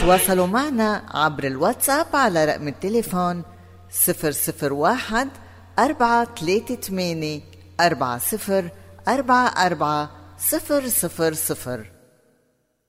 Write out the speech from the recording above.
تواصلوا معنا عبر الواتساب على رقم التليفون 001-438-4044-000.